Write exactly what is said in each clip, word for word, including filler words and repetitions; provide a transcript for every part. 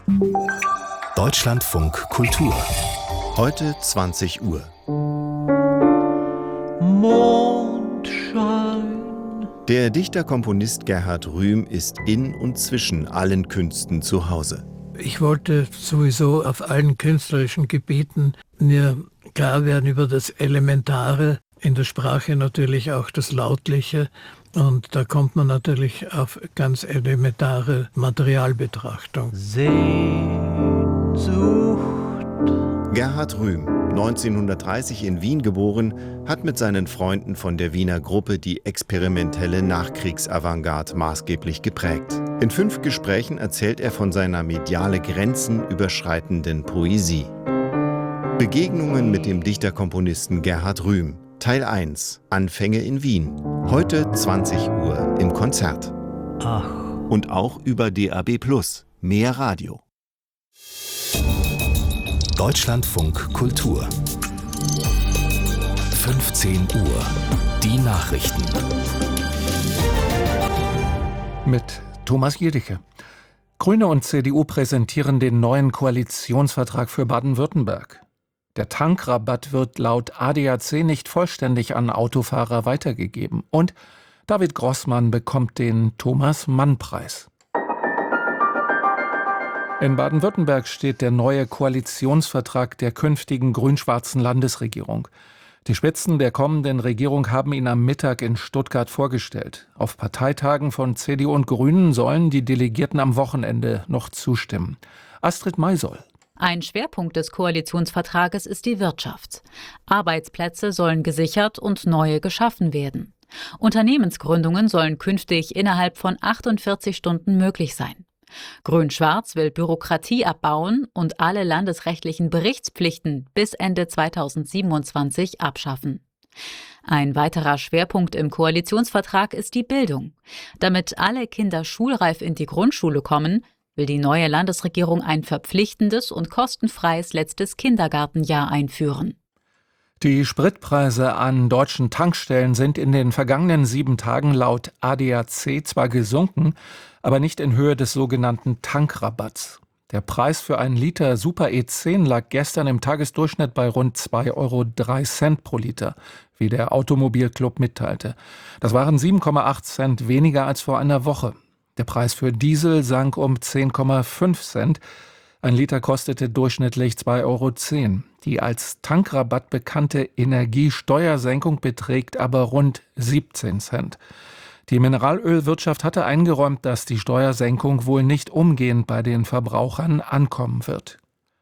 Deutschlandfunk Kultur. Heute zwanzig Uhr. Mondschein. Der Dichter-Komponist Gerhard Rühm ist in und zwischen allen Künsten zu Hause. Ich wollte sowieso auf allen künstlerischen Gebieten mir klar werden über das Elementare, in der Sprache natürlich auch das Lautliche. Und da kommt man natürlich auf ganz elementare Materialbetrachtung. Sehnsucht. Gerhard Rühm, neunzehnhundertdreißig in Wien geboren, hat mit seinen Freunden von der Wiener Gruppe die experimentelle Nachkriegsavantgarde maßgeblich geprägt. In fünf Gesprächen erzählt er von seiner mediale Grenzen überschreitenden Poesie. Begegnungen mit dem Dichterkomponisten Gerhard Rühm. Teil eins. Anfänge in Wien. Heute zwanzig Uhr im Konzert. Ach. Und auch über D A B plus. Mehr Radio. Deutschlandfunk Kultur. fünfzehn Uhr. Die Nachrichten. Mit Thomas Jedicke. Grüne und C D U präsentieren den neuen Koalitionsvertrag für Baden-Württemberg. Der Tankrabatt wird laut A D A C nicht vollständig an Autofahrer weitergegeben. Und David Grossmann bekommt den Thomas-Mann-Preis. In Baden-Württemberg steht der neue Koalitionsvertrag der künftigen grün-schwarzen Landesregierung. Die Spitzen der kommenden Regierung haben ihn am Mittag in Stuttgart vorgestellt. Auf Parteitagen von C D U und Grünen sollen die Delegierten am Wochenende noch zustimmen. Astrid Maisoll. Ein Schwerpunkt des Koalitionsvertrages ist die Wirtschaft. Arbeitsplätze sollen gesichert und neue geschaffen werden. Unternehmensgründungen sollen künftig innerhalb von achtundvierzig Stunden möglich sein. Grün-Schwarz will Bürokratie abbauen und alle landesrechtlichen Berichtspflichten bis Ende zweitausendsiebenundzwanzig abschaffen. Ein weiterer Schwerpunkt im Koalitionsvertrag ist die Bildung. Damit alle Kinder schulreif in die Grundschule kommen, will die neue Landesregierung ein verpflichtendes und kostenfreies letztes Kindergartenjahr einführen. Die Spritpreise an deutschen Tankstellen sind in den vergangenen sieben Tagen laut A D A C zwar gesunken, aber nicht in Höhe des sogenannten Tankrabatts. Der Preis für einen Liter Super E zehn lag gestern im Tagesdurchschnitt bei rund zwei Euro drei pro Liter, wie der Automobilclub mitteilte. Das waren sieben Komma acht Cent weniger als vor einer Woche. Der Preis für Diesel sank um zehn Komma fünf Cent. Ein Liter kostete durchschnittlich zwei Euro zehn. Die als Tankrabatt bekannte Energiesteuersenkung beträgt aber rund siebzehn Cent. Die Mineralölwirtschaft hatte eingeräumt, dass die Steuersenkung wohl nicht umgehend bei den Verbrauchern ankommen wird.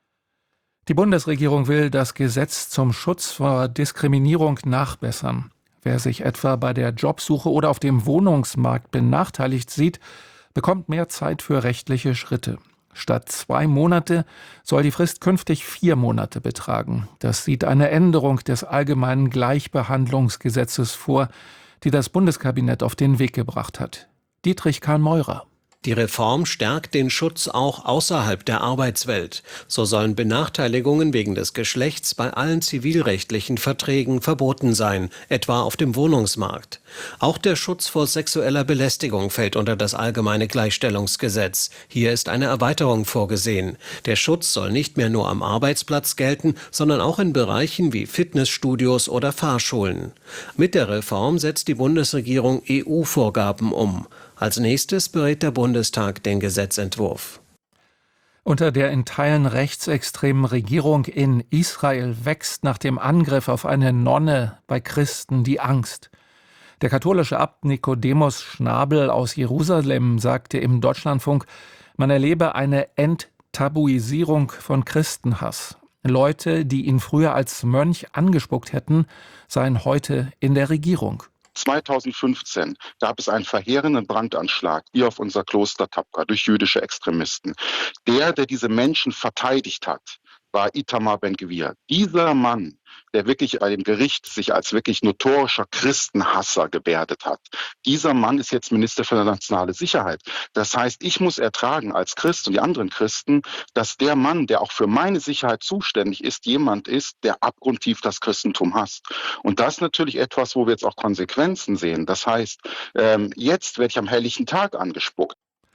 Die Bundesregierung will das Gesetz zum Schutz vor Diskriminierung nachbessern. Wer sich etwa bei der Jobsuche oder auf dem Wohnungsmarkt benachteiligt sieht, bekommt mehr Zeit für rechtliche Schritte. Statt zwei Monate soll die Frist künftig vier Monate betragen. Das sieht eine Änderung des Allgemeinen Gleichbehandlungsgesetzes vor, die das Bundeskabinett auf den Weg gebracht hat. Dietrich Karl-Meurer. Die Reform stärkt den Schutz auch außerhalb der Arbeitswelt. So sollen Benachteiligungen wegen des Geschlechts bei allen zivilrechtlichen Verträgen verboten sein, etwa auf dem Wohnungsmarkt. Auch der Schutz vor sexueller Belästigung fällt unter das Allgemeine Gleichstellungsgesetz. Hier ist eine Erweiterung vorgesehen. Der Schutz soll nicht mehr nur am Arbeitsplatz gelten, sondern auch in Bereichen wie Fitnessstudios oder Fahrschulen. Mit der Reform setzt die Bundesregierung E U-Vorgaben um. Als nächstes berät der Bundestag den Gesetzentwurf. Unter der in Teilen rechtsextremen Regierung in Israel wächst nach dem Angriff auf eine Nonne bei Christen die Angst. Der katholische Abt Nikodemus Schnabel aus Jerusalem sagte im Deutschlandfunk, man erlebe eine Enttabuisierung von Christenhass. Leute, die ihn früher als Mönch angespuckt hätten, seien heute in der Regierung. zweitausendfünfzehn gab es einen verheerenden Brandanschlag hier auf unser Kloster Tapka durch jüdische Extremisten. Der, der diese Menschen verteidigt hat, war Itamar Ben-Gvir. Dieser Mann, der wirklich bei dem Gericht sich als wirklich notorischer Christenhasser gebärdet hat, dieser Mann ist jetzt Minister für nationale Sicherheit. Das heißt, ich muss ertragen als Christ und die anderen Christen, dass der Mann, der auch für meine Sicherheit zuständig ist, jemand ist, der abgrundtief das Christentum hasst. Und das ist natürlich etwas, wo wir jetzt auch Konsequenzen sehen. Das heißt, ähm, jetzt werde ich am helllichen Tag angespuckt.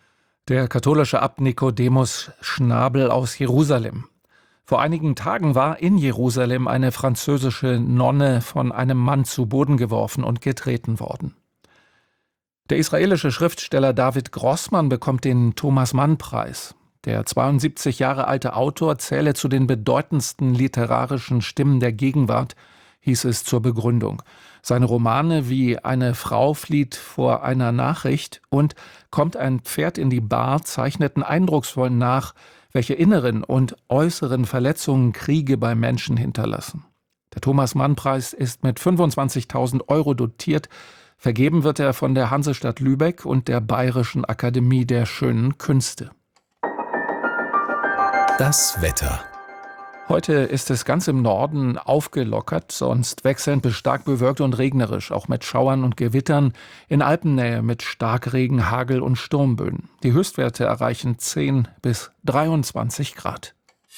Der katholische Abt Nikodemus Schnabel aus Jerusalem. Vor einigen Tagen war in Jerusalem eine französische Nonne von einem Mann zu Boden geworfen und getreten worden. Der israelische Schriftsteller David Grossman bekommt den Thomas-Mann-Preis. Der zweiundsiebzig Jahre alte Autor zähle zu den bedeutendsten literarischen Stimmen der Gegenwart, hieß es zur Begründung. Seine Romane wie Eine Frau flieht vor einer Nachricht und Kommt ein Pferd in die Bar zeichneten eindrucksvoll nach, welche inneren und äußeren Verletzungen Kriege bei Menschen hinterlassen. Der Thomas-Mann-Preis ist mit fünfundzwanzigtausend Euro dotiert. Vergeben wird er von der Hansestadt Lübeck und der Bayerischen Akademie der Schönen Künste. Das Wetter. Heute ist es ganz im Norden aufgelockert, sonst wechselnd bis stark bewölkt und regnerisch, auch mit Schauern und Gewittern, in Alpennähe mit Starkregen, Hagel und Sturmböen. Die Höchstwerte erreichen zehn bis dreiundzwanzig Grad.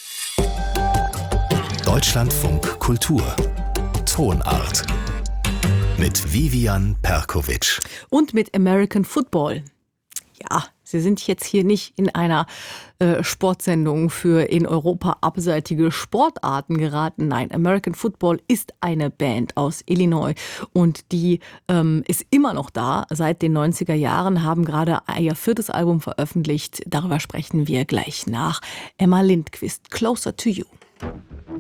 Deutschlandfunk Kultur. Tonart. Mit Vivian Perkovic. Und mit American Football. Ja, Sie sind jetzt hier nicht in einer äh, Sportsendung für in Europa abseitige Sportarten geraten. Nein, American Football ist eine Band aus Illinois und die ähm, ist immer noch da. Seit den neunziger Jahren, haben gerade ihr viertes Album veröffentlicht. Darüber sprechen wir gleich nach. Emma Lindquist, Closer to You.